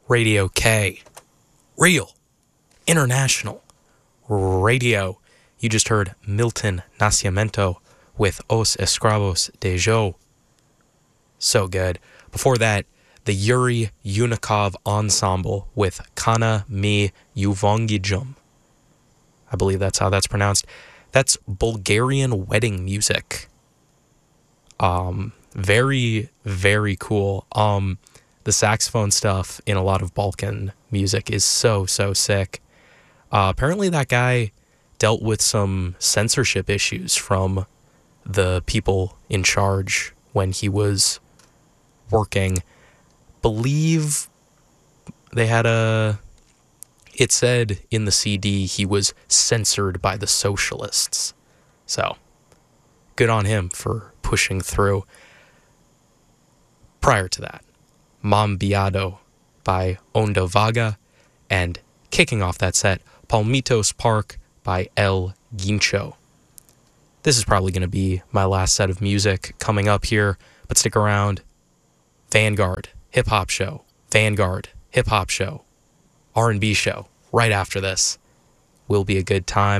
Radio K. Real. International. Radio. You just heard Milton Nascimento with Os Escravos de Jo. So good. Before that, the Yuri Unikov Ensemble with Kana Mi Uvongijum. I believe that's how that's pronounced. That's Bulgarian wedding music. Very, very cool. The saxophone stuff in a lot of Balkan music is so sick. Apparently that guy dealt with some censorship issues from the people in charge when he was working. Believe they had it said in the CD he was censored by the socialists. So, good on him for pushing through. Prior to that, Mambiado by Onda Vaga, and kicking off that set, Palmitos Park by El Guincho. This is probably going to be my last set of music coming up here, but stick around. Vanguard, hip-hop show. Vanguard, hip-hop show. R&B show right after this. Will be a good time.